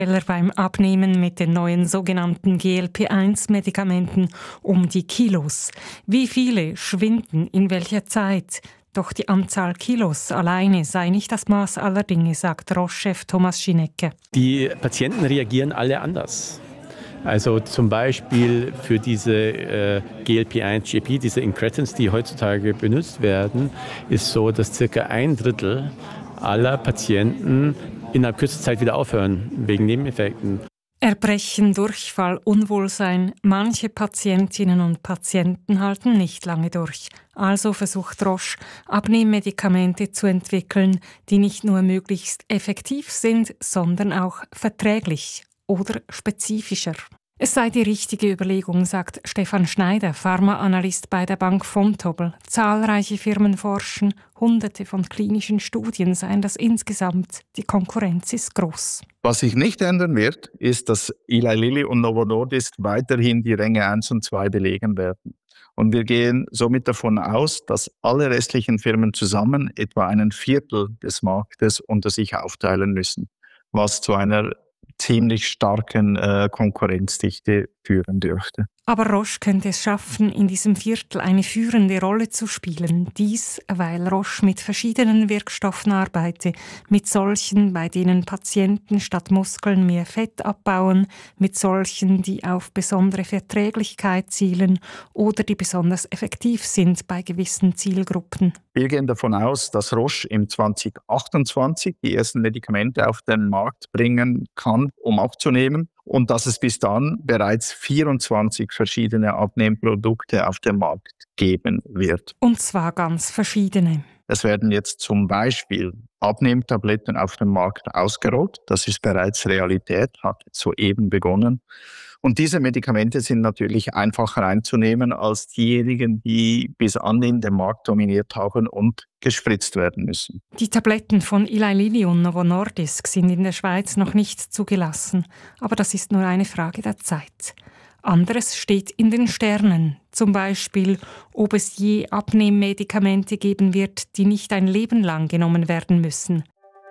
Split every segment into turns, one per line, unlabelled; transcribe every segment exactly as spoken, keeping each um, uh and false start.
beim Abnehmen mit den neuen sogenannten G L P eins Medikamenten um die Kilos. Wie viele schwinden in welcher Zeit? Doch die Anzahl Kilos alleine sei nicht das Maß aller Dinge, sagt Roche-Chef Thomas Schinecke.
Die Patienten reagieren alle anders. Also zum Beispiel für diese äh, G L P eins G P, diese Incretins, die heutzutage benutzt werden, ist so, dass circa ein Drittel aller Patienten innerhalb kürzester Zeit wieder aufhören, wegen Nebeneffekten.
Erbrechen, Durchfall, Unwohlsein. Manche Patientinnen und Patienten halten nicht lange durch. Also versucht Roche, Abnehmmedikamente zu entwickeln, die nicht nur möglichst effektiv sind, sondern auch verträglich oder spezifischer. Es sei die richtige Überlegung, sagt Stefan Schneider, Pharmaanalyst bei der Bank Vontobel. Zahlreiche Firmen forschen, hunderte von klinischen Studien seien das insgesamt. Die Konkurrenz ist groß.
Was sich nicht ändern wird, ist, dass Eli Lilly und Novo Nordisk weiterhin die Ränge eins und zwei belegen werden. Und wir gehen somit davon aus, dass alle restlichen Firmen zusammen etwa einen Viertel des Marktes unter sich aufteilen müssen, was zu einer ziemlich starken äh, Konkurrenzdichte führen dürfte.
Aber Roche könnte es schaffen, in diesem Viertel eine führende Rolle zu spielen. Dies, weil Roche mit verschiedenen Wirkstoffen arbeite, mit solchen, bei denen Patienten statt Muskeln mehr Fett abbauen, mit solchen, die auf besondere Verträglichkeit zielen oder die besonders effektiv sind bei gewissen Zielgruppen.
Wir gehen davon aus, dass Roche im zwanzig achtundzwanzig die ersten Medikamente auf den Markt bringen kann, um abzunehmen, und dass es bis dann bereits vierundzwanzig verschiedene Abnehmprodukte auf dem Markt geben wird.
Und zwar ganz verschiedene.
Es werden jetzt zum Beispiel Abnehmtabletten auf dem Markt ausgerollt. Das ist bereits Realität, hat soeben begonnen. Und diese Medikamente sind natürlich einfacher einzunehmen als diejenigen, die bis anhin den Markt dominiert haben und gespritzt werden müssen.
Die Tabletten von Eli Lilly und Novo Nordisk sind in der Schweiz noch nicht zugelassen. Aber das ist nur eine Frage der Zeit. Anderes steht in den Sternen. Zum Beispiel, ob es je Abnehmmedikamente geben wird, die nicht ein Leben lang genommen werden müssen.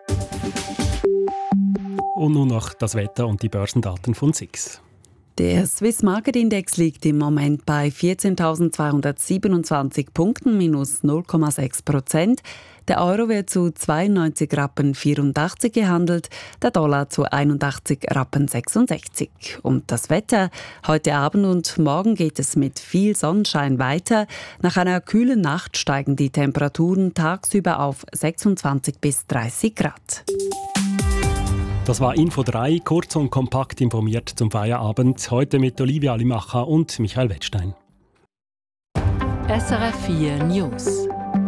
Und nun noch das Wetter und die Börsendaten von S I X.
Der Swiss Market Index liegt im Moment bei vierzehntausendzweihundertsiebenundzwanzig Punkten, minus null Komma sechs Prozent. Der Euro wird zu zweiundneunzig Rappen vierundachtzig gehandelt, der Dollar zu einundachtzig Rappen sechsundsechzig. Und das Wetter? Heute Abend und morgen geht es mit viel Sonnenschein weiter. Nach einer kühlen Nacht steigen die Temperaturen tagsüber auf sechsundzwanzig bis dreißig Grad.
Das war Info drei, kurz und kompakt informiert zum Feierabend. Heute mit Olivia Limacher und Michael Wettstein.
S R F vier News.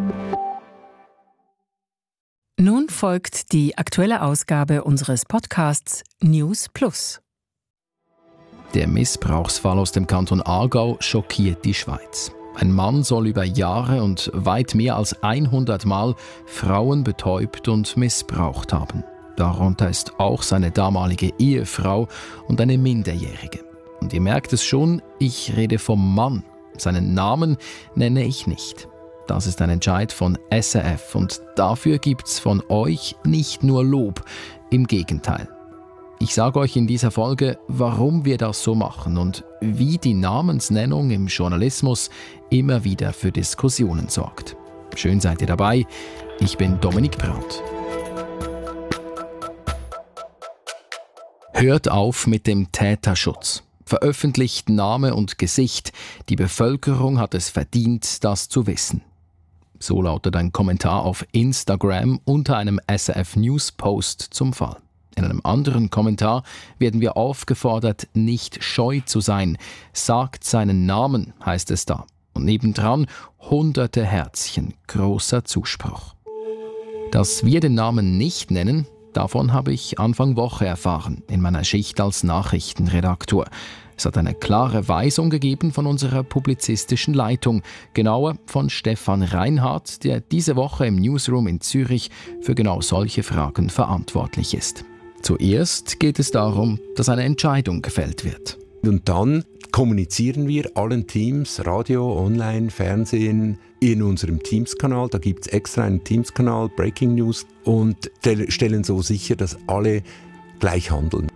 Nun folgt die aktuelle Ausgabe unseres Podcasts News Plus.
Der Missbrauchsfall aus dem Kanton Aargau schockiert die Schweiz. Ein Mann soll über Jahre und weit mehr als hundert Mal Frauen betäubt und missbraucht haben. Darunter ist auch seine damalige Ehefrau und eine Minderjährige. Und ihr merkt es schon, ich rede vom Mann. Seinen Namen nenne ich nicht. Das ist ein Entscheid von S R F und dafür gibt's von euch nicht nur Lob, im Gegenteil. Ich sage euch in dieser Folge, warum wir das so machen und wie die Namensnennung im Journalismus immer wieder für Diskussionen sorgt. Schön seid ihr dabei. Ich bin Dominik Brandt. Hört auf mit dem Täterschutz. Veröffentlicht Name und Gesicht. Die Bevölkerung hat es verdient, das zu wissen. So lautet ein Kommentar auf Instagram unter einem S R F News Post zum Fall. In einem anderen Kommentar werden wir aufgefordert, nicht scheu zu sein. Sagt seinen Namen, heißt es da. Und nebendran hunderte Herzchen, großer Zuspruch. Dass wir den Namen nicht nennen, davon habe ich Anfang Woche erfahren, in meiner Schicht als Nachrichtenredaktor. Es hat eine klare Weisung gegeben von unserer publizistischen Leitung, genauer von Stefan Reinhardt, der diese Woche im Newsroom in Zürich für genau solche Fragen verantwortlich ist. Zuerst geht es darum, dass eine Entscheidung gefällt wird.
Und dann kommunizieren wir allen Teams, Radio, Online, Fernsehen, in unserem Teams-Kanal. Da gibt es extra einen Teams-Kanal, Breaking News, und stellen so sicher, dass alle gleich handeln.